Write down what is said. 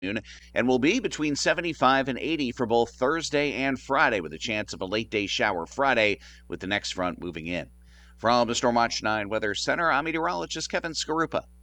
and will be between 75 and 80 for both Thursday and Friday, with a chance of a late day shower Friday with the next front moving in. From the Storm Watch 9 Weather Center, I'm meteorologist Kevin Skarupa.